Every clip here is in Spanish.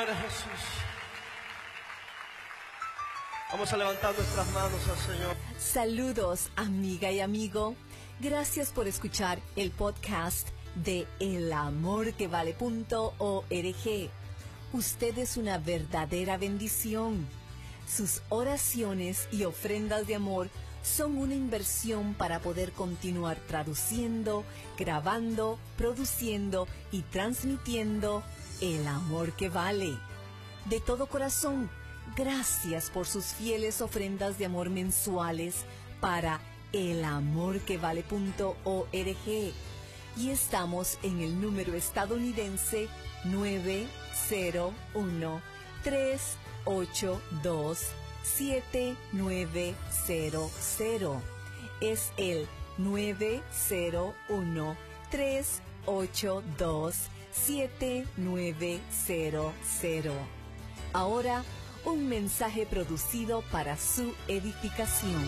nombre de Jesús. Vamos a levantar nuestras manos al Señor. Saludos, amiga y amigo. Gracias por escuchar el podcast de elamorquevale.org. Usted es una verdadera bendición. Sus oraciones y ofrendas de amor son una inversión para poder continuar traduciendo, grabando, produciendo y transmitiendo el amor que vale. De todo corazón, gracias por sus fieles ofrendas de amor mensuales para elamorquevale.org. Y estamos en el número estadounidense 901-382-7900. Es el 901-382-7900. Ahora, un mensaje producido para su edificación.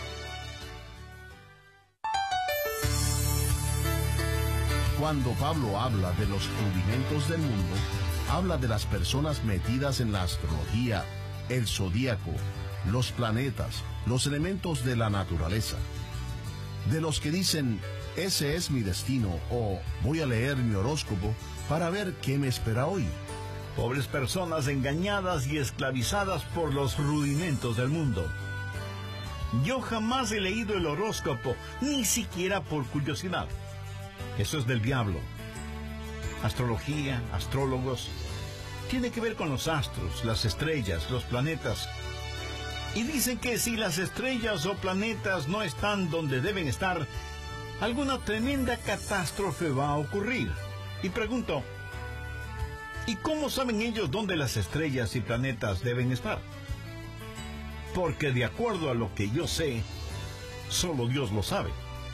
Cuando Pablo habla de los rudimentos del mundo, habla de las personas metidas en la astrología, el zodíaco, los planetas, los elementos de la naturaleza. De los que dicen, ese es mi destino, o voy a leer mi horóscopo para ver qué me espera hoy. Pobres personas engañadas y esclavizadas por los rudimentos del mundo. Yo jamás he leído el horóscopo, ni siquiera por curiosidad. Eso es del diablo. Astrología, astrólogos, tiene que ver con los astros, las estrellas, los planetas. Y dicen que si las estrellas o planetas no están donde deben estar, alguna tremenda catástrofe va a ocurrir. Y pregunto, ¿y cómo saben ellos dónde las estrellas y planetas deben estar? Porque de acuerdo a lo que yo sé, solo Dios lo sabe.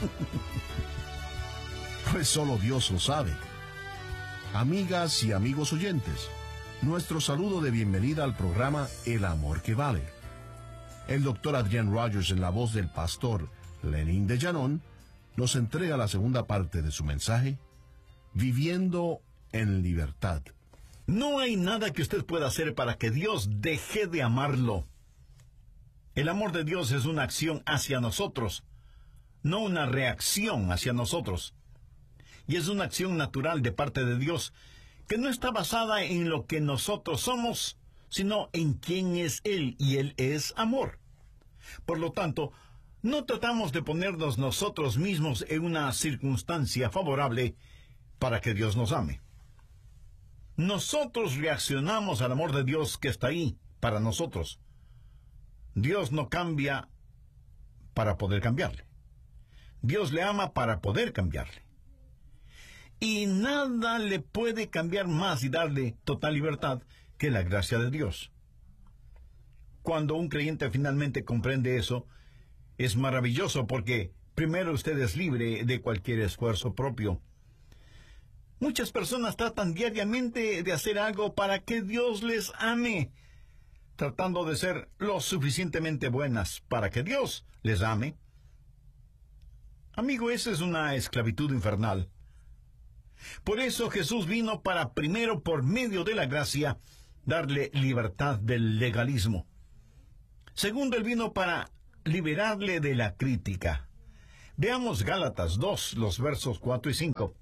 Pues solo Dios lo sabe. Amigas y amigos oyentes, nuestro saludo de bienvenida al programa El Amor que Vale. El doctor Adrian Rogers, en la voz del pastor Lenín de Llanón, nos entrega la segunda parte de su mensaje, Viviendo en Libertad. No hay nada que usted pueda hacer para que Dios deje de amarlo. El amor de Dios es una acción hacia nosotros, no una reacción hacia nosotros. Y es una acción natural de parte de Dios, que no está basada en lo que nosotros somos, sino en quién es Él, y Él es amor. Por lo tanto, no tratamos de ponernos nosotros mismos en una circunstancia favorable para que Dios nos ame. Nosotros reaccionamos al amor de Dios que está ahí para nosotros. Dios no cambia para poder cambiarle. Dios le ama para poder cambiarle. Y nada le puede cambiar más y darle total libertad que la gracia de Dios. Cuando un creyente finalmente comprende eso, es maravilloso porque primero usted es libre de cualquier esfuerzo propio. Muchas personas tratan diariamente de hacer algo para que Dios les ame, tratando de ser lo suficientemente buenas para que Dios les ame. Amigo, esa es una esclavitud infernal. Por eso Jesús vino para primero, por medio de la gracia, darle libertad del legalismo. Segundo, Él vino para liberarle de la crítica. Veamos Gálatas 2, los versos 4 y 5.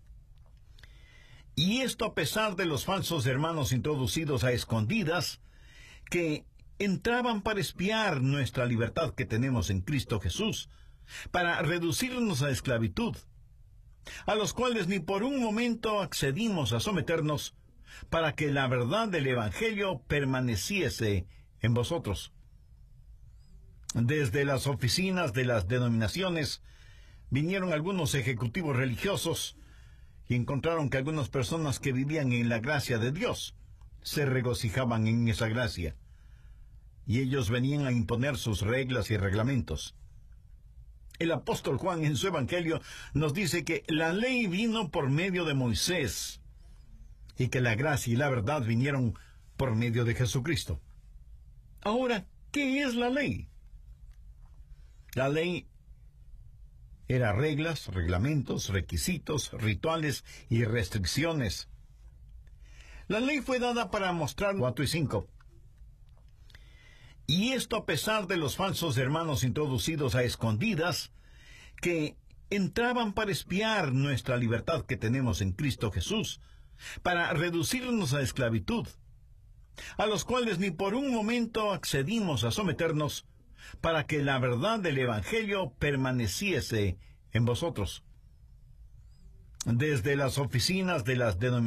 Y esto a pesar de los falsos hermanos introducidos a escondidas, que entraban para espiar nuestra libertad que tenemos en Cristo Jesús, para reducirnos a esclavitud, a los cuales ni por un momento accedimos a someternos, para que la verdad del Evangelio permaneciese en vosotros. Desde las oficinas de las denominaciones vinieron algunos ejecutivos religiosos y encontraron que algunas personas que vivían en la gracia de Dios se regocijaban en esa gracia, y ellos venían a imponer sus reglas y reglamentos. El apóstol Juan en su Evangelio nos dice que la ley vino por medio de Moisés y que la gracia y la verdad vinieron por medio de Jesucristo. Ahora, ¿qué es la ley? La ley era reglas, reglamentos, requisitos, rituales y restricciones. La ley fue dada para mostrar 4 y 5. Y esto a pesar de los falsos hermanos introducidos a escondidas, que entraban para espiar nuestra libertad que tenemos en Cristo Jesús, para reducirnos a esclavitud, a los cuales ni por un momento accedimos a someternos, para que la verdad del Evangelio permaneciese en vosotros. Desde las oficinas de las denominaciones